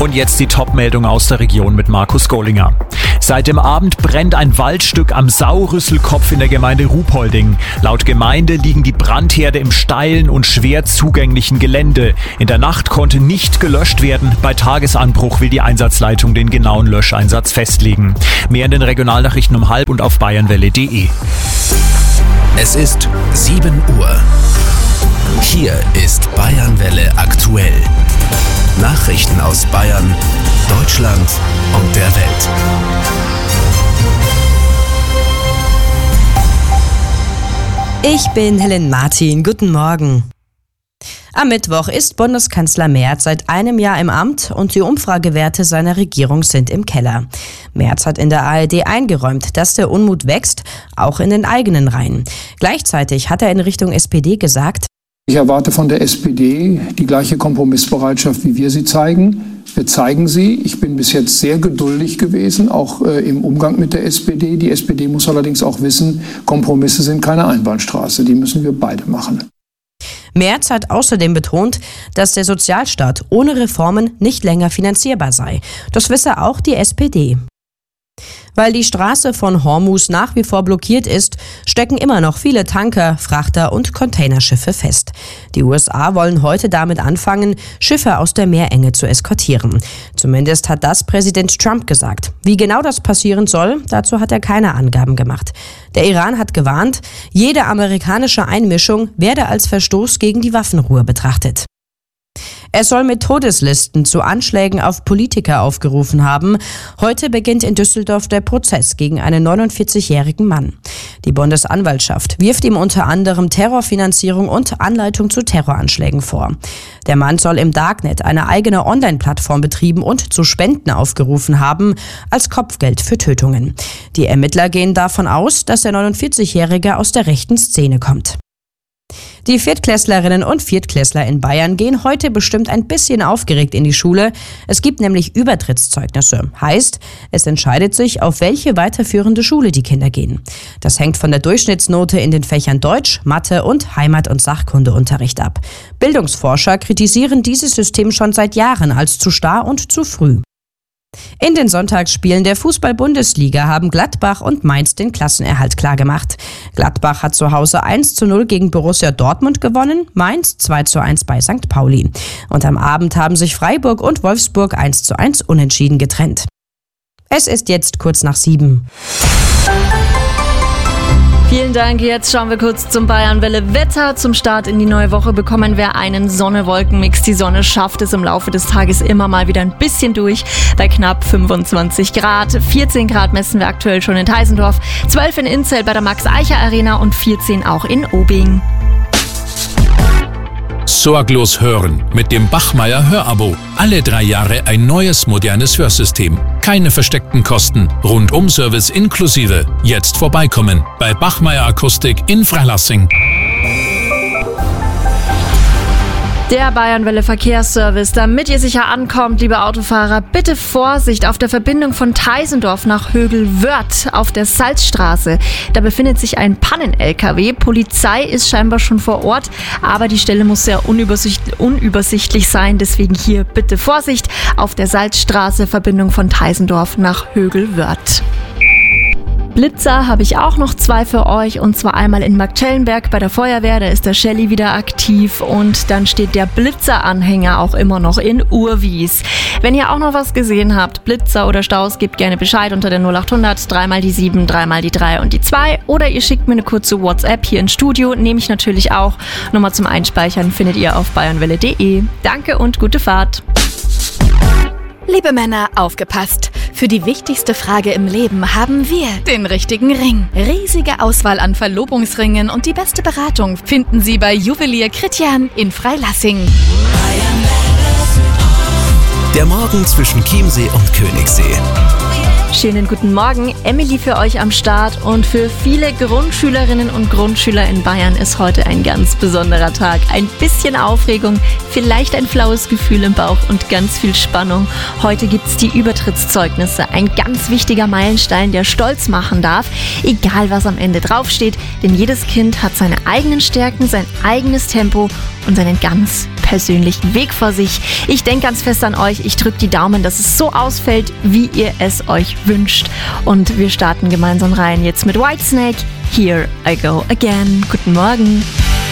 Und jetzt die Top-Meldung aus der Region mit Markus Gollinger. Seit dem Abend brennt ein Waldstück am Saurüsselkopf in der Gemeinde Ruhpolding. Laut Gemeinde liegen die Brandherde im steilen und schwer zugänglichen Gelände. In der Nacht konnte nicht gelöscht werden. Bei Tagesanbruch will die Einsatzleitung den genauen Löscheinsatz festlegen. Mehr in den Regionalnachrichten um 12:30 und auf bayernwelle.de. Es ist 7 Uhr. Hier ist Bayernwelle aktuell. Nachrichten aus Bayern, Deutschland und der Welt. Ich bin Helen Martin. Guten Morgen. Am Mittwoch ist Bundeskanzler Merz seit einem Jahr im Amt und die Umfragewerte seiner Regierung sind im Keller. Merz hat in der ARD eingeräumt, dass der Unmut wächst, auch in den eigenen Reihen. Gleichzeitig hat er in Richtung SPD gesagt: Ich erwarte von der SPD die gleiche Kompromissbereitschaft, wie wir sie zeigen. Wir zeigen sie. Ich bin bis jetzt sehr geduldig gewesen, auch im Umgang mit der SPD. Die SPD muss allerdings auch wissen, Kompromisse sind keine Einbahnstraße. Die müssen wir beide machen. Merz hat außerdem betont, dass der Sozialstaat ohne Reformen nicht länger finanzierbar sei. Das wisse auch die SPD. Weil die Straße von Hormuz nach wie vor blockiert ist, stecken immer noch viele Tanker, Frachter und Containerschiffe fest. Die USA wollen heute damit anfangen, Schiffe aus der Meerenge zu eskortieren. Zumindest hat das Präsident Trump gesagt. Wie genau das passieren soll, dazu hat er keine Angaben gemacht. Der Iran hat gewarnt, jede amerikanische Einmischung werde als Verstoß gegen die Waffenruhe betrachtet. Er soll mit Todeslisten zu Anschlägen auf Politiker aufgerufen haben. Heute beginnt in Düsseldorf der Prozess gegen einen 49-jährigen Mann. Die Bundesanwaltschaft wirft ihm unter anderem Terrorfinanzierung und Anleitung zu Terroranschlägen vor. Der Mann soll im Darknet eine eigene Online-Plattform betrieben und zu Spenden aufgerufen haben, als Kopfgeld für Tötungen. Die Ermittler gehen davon aus, dass der 49-Jährige aus der rechten Szene kommt. Die Viertklässlerinnen und Viertklässler in Bayern gehen heute bestimmt ein bisschen aufgeregt in die Schule. Es gibt nämlich Übertrittszeugnisse. Heißt, es entscheidet sich, auf welche weiterführende Schule die Kinder gehen. Das hängt von der Durchschnittsnote in den Fächern Deutsch, Mathe und Heimat- und Sachkundeunterricht ab. Bildungsforscher kritisieren dieses System schon seit Jahren als zu starr und zu früh. In den Sonntagsspielen der Fußball-Bundesliga haben Gladbach und Mainz den Klassenerhalt klargemacht. Gladbach hat zu Hause 1:0 gegen Borussia Dortmund gewonnen, Mainz 2:1 bei St. Pauli. Und am Abend haben sich Freiburg und Wolfsburg 1:1 unentschieden getrennt. Es ist jetzt kurz nach 7. Vielen Dank. Jetzt schauen wir kurz zum Bayernwelle-Wetter. Zum Start in die neue Woche bekommen wir einen Sonne-Wolken-Mix. Die Sonne schafft es im Laufe des Tages immer mal wieder ein bisschen durch bei knapp 25 Grad. 14 Grad messen wir aktuell schon in Teisendorf, 12 in Inzell bei der Max-Eicher-Arena und 14 auch in Obing. Sorglos hören mit dem Bachmeier Hörabo. Alle 3 Jahre ein neues, modernes Hörsystem. Keine versteckten Kosten. Rundum-Service inklusive. Jetzt vorbeikommen bei Bachmeier Akustik in Freilassing. Der Bayernwelle Verkehrsservice. Damit ihr sicher ankommt, liebe Autofahrer, bitte Vorsicht auf der Verbindung von Teisendorf nach Högelwörth auf der Salzstraße. Da befindet sich ein Pannen-LKW. Polizei ist scheinbar schon vor Ort, aber die Stelle muss sehr unübersichtlich sein. Deswegen hier bitte Vorsicht auf der Salzstraße, Verbindung von Teisendorf nach Högelwörth. Blitzer habe ich auch noch 2 für euch, und zwar einmal in Marktschellenberg bei der Feuerwehr, da ist der Shelly wieder aktiv, und dann steht der Blitzer-Anhänger auch immer noch in Urwies. Wenn ihr auch noch was gesehen habt, Blitzer oder Staus, gebt gerne Bescheid unter der 0800 3 mal die 7, 3 mal die 3 und die 2, oder ihr schickt mir eine kurze WhatsApp hier ins Studio, nehme ich natürlich auch. Nummer zum Einspeichern findet ihr auf bayernwelle.de. Danke und gute Fahrt. Liebe Männer, aufgepasst! Für die wichtigste Frage im Leben haben wir den richtigen Ring. Riesige Auswahl an Verlobungsringen und die beste Beratung finden Sie bei Juwelier Christian in Freilassing. Der Morgen zwischen Chiemsee und Königssee. Schönen guten Morgen, Emily für euch am Start, und für viele Grundschülerinnen und Grundschüler in Bayern ist heute ein ganz besonderer Tag. Ein bisschen Aufregung, vielleicht ein flaues Gefühl im Bauch und ganz viel Spannung. Heute gibt's die Übertrittszeugnisse, ein ganz wichtiger Meilenstein, der stolz machen darf, egal was am Ende draufsteht, denn jedes Kind hat seine eigenen Stärken, sein eigenes Tempo und seinen ganz persönlichen Weg vor sich. Ich denke ganz fest an euch. Ich drücke die Daumen, dass es so ausfällt, wie ihr es euch wünscht. Und wir starten gemeinsam rein jetzt mit Whitesnake. Here I Go Again. Guten Morgen.